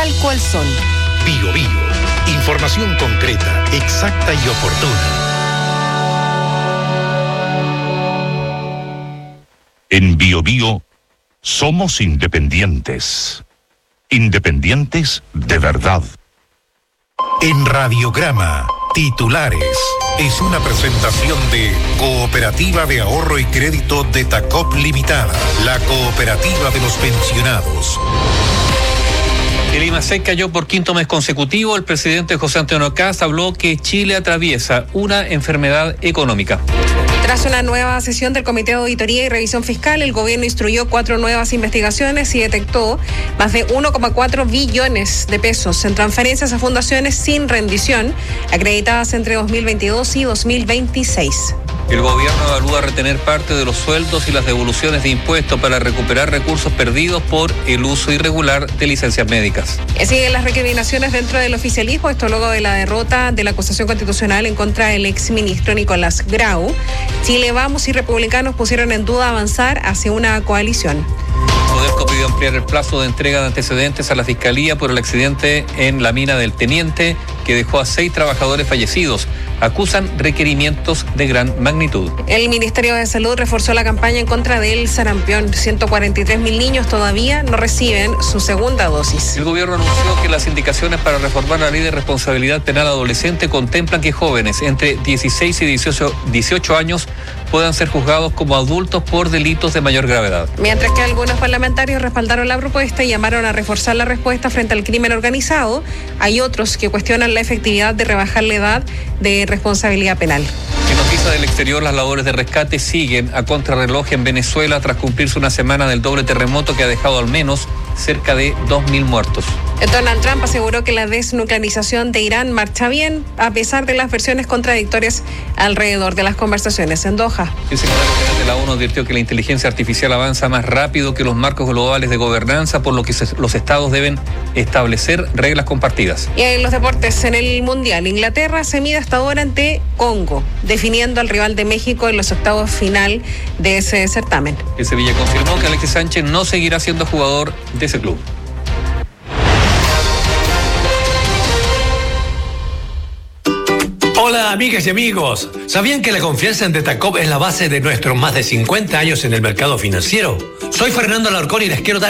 tal cual son. Bio Bio. Información concreta, exacta y oportuna. En Bio Bio somos independientes. Independientes de verdad. En Radiograma, titulares. Es una presentación de Cooperativa de Ahorro y Crédito de Tacop Limitada, la cooperativa de los pensionados. El IMASEC cayó por quinto mes consecutivo. El presidente José Antonio Kast habló que Chile atraviesa una enfermedad económica. Tras una nueva sesión del Comité de Auditoría y Revisión Fiscal, el gobierno instruyó 4 nuevas investigaciones y detectó más de 1,4 billones de pesos en transferencias a fundaciones sin rendición, acreditadas entre 2022 y 2026. El gobierno evalúa retener parte de los sueldos y las devoluciones de impuestos para recuperar recursos perdidos por el uso irregular de licencias médicas. Siguen las recriminaciones dentro del oficialismo, esto luego de la derrota de la acusación constitucional en contra del exministro Nicolás Grau. Chile Vamos y republicanos pusieron en duda avanzar hacia una coalición. Codelco pidió ampliar el plazo de entrega de antecedentes a la Fiscalía por el accidente en la mina del Teniente, que dejó a 6 trabajadores fallecidos. Acusan requerimientos de gran magnitud. El Ministerio de Salud reforzó la campaña en contra del sarampión. 143.000 niños todavía no reciben su segunda dosis. El gobierno anunció que las indicaciones para reformar la ley de responsabilidad penal adolescente contemplan que jóvenes entre 16 y 18 años puedan ser juzgados como adultos por delitos de mayor gravedad. Mientras que algunos parlamentarios respaldaron la propuesta y llamaron a reforzar la respuesta frente al crimen organizado, hay otros que cuestionan la efectividad de rebajar la edad de responsabilidad penal. En noticias del exterior, las labores de rescate siguen a contrarreloj en Venezuela tras cumplirse una semana del doble terremoto que ha dejado al menos cerca de 2.000 muertos. Donald Trump aseguró que la desnuclearización de Irán marcha bien, a pesar de las versiones contradictorias alrededor de las conversaciones en Doha. El secretario general de la ONU advirtió que la inteligencia artificial avanza más rápido que los marcos globales de gobernanza, por lo que los estados deben establecer reglas compartidas. Y en los deportes, en el Mundial, Inglaterra se mide hasta ahora ante Congo, definiendo al rival de México en los octavos final de ese certamen. El Sevilla confirmó que Alexis Sánchez no seguirá siendo jugador de ese club. Hola amigas y amigos, ¿sabían que la confianza en Detacop es la base de nuestros más de 50 años en el mercado financiero? Soy Fernando Alarcón y les quiero dar